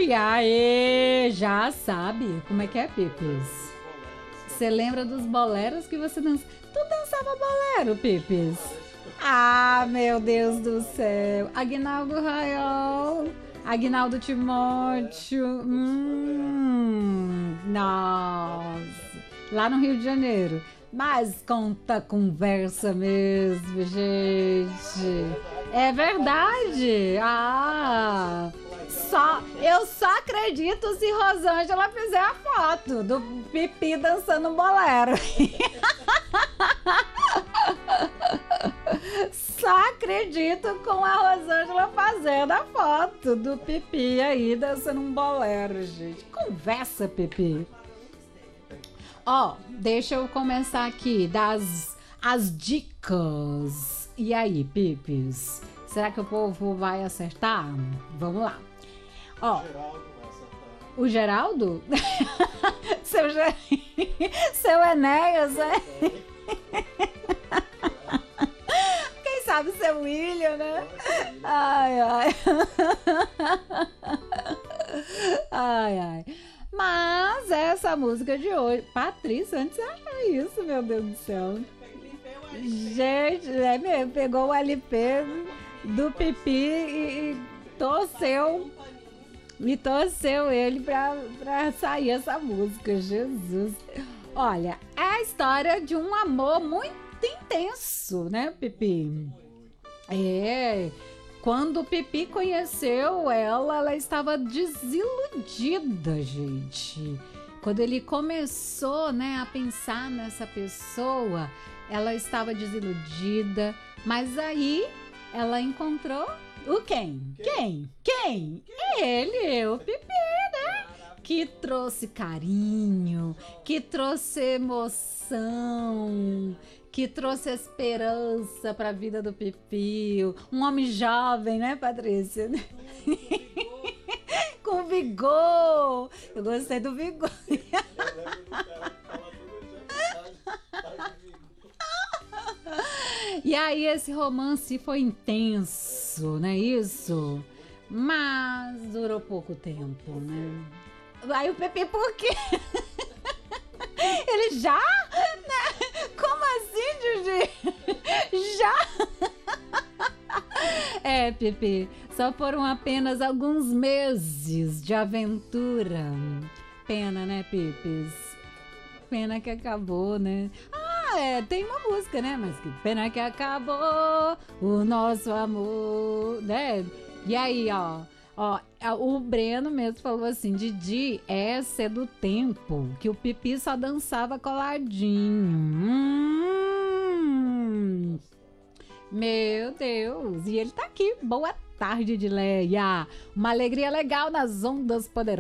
E aí, já sabe como é que é, Pipis? Você lembra dos boleros que você dançava? Tu dançava bolero, Pipis? Ah, meu Deus do céu. Aguinaldo Raiol, Aguinaldo Timóteo. Nossa. Lá no Rio de Janeiro. Mas conta conversa mesmo, gente. É verdade. Eu só acredito se Rosângela fizer a foto do Pipi dançando um bolero. Só acredito com a Rosângela fazendo a foto do Pipi aí dançando um bolero, gente. Conversa, Pipi. Ó, deixa eu começar aqui as dicas. E aí, Pipis? Será que o povo vai acertar? Vamos lá. Ó, o Geraldo? Seu Enéas, é? Quem sabe seu William, né? Ai, ai. Ai, ai. Mas essa música de hoje... Patrícia, antes você achou isso, meu Deus do céu? Gente, é mesmo, pegou o LP do Pipi e torceu ele pra sair essa música, Jesus. Olha, é a história de um amor muito intenso, né, Pipi? É... Quando o Pipi conheceu ela estava desiludida, gente. Quando ele começou, né, a pensar nessa pessoa, ela estava desiludida. Mas aí ela encontrou o quem? Quem? Ele, o Pipi, né? Que trouxe carinho, que trouxe emoção, que trouxe esperança para a vida do Pipi. Um homem jovem, né, Patrícia? Com vigor. Eu gostei do vigor. E aí esse romance foi intenso, não é isso? Mas durou pouco tempo, né? Aí o Pipi, por quê? Ele já? Né? Como assim, Gigi? Já? É, Pipi, só foram apenas alguns meses de aventura. Pena, né, Pipis? Pena que acabou, né? Tem uma música, né? Mas que pena que acabou o nosso amor, né? E aí, ó, o Breno mesmo falou assim: Didi, essa é do tempo que o Pipi só dançava coladinho. Meu Deus, e ele tá aqui. Boa tarde, Dileia. Uma alegria legal nas ondas poderosas.